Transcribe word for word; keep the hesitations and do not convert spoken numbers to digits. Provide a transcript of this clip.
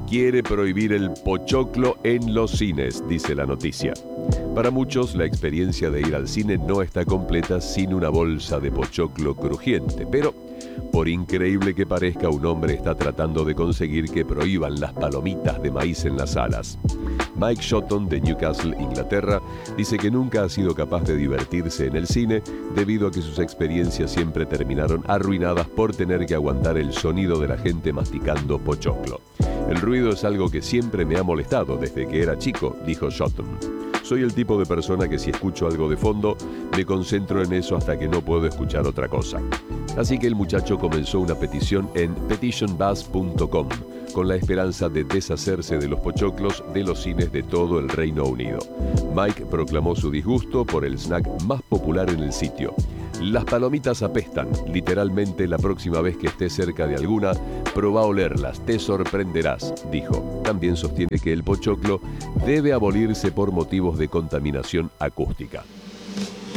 quiere prohibir el pochoclo en los cines, dice la noticia. Para muchos, la experiencia de ir al cine no está completa sin una bolsa de pochoclo crujiente, pero por increíble que parezca, un hombre está tratando de conseguir que prohíban las palomitas de maíz en las salas. Mike Shotton, de Newcastle, Inglaterra, dice que nunca ha sido capaz de divertirse en el cine debido a que sus experiencias siempre terminaron arruinadas por tener que aguantar el sonido de la gente masticando pochoclo. El ruido es algo que siempre me ha molestado desde que era chico, dijo Shotton. Soy el tipo de persona que si escucho algo de fondo, me concentro en eso hasta que no puedo escuchar otra cosa. Así que el muchacho comenzó una petición en petition buzz punto com con la esperanza de deshacerse de los pochoclos de los cines de todo el Reino Unido. Mike proclamó su disgusto por el snack más popular en el sitio. Las palomitas apestan, literalmente la próxima vez que estés cerca de alguna, probá a olerlas, te sorprenderás, dijo. También sostiene que el pochoclo debe abolirse por motivos de contaminación acústica.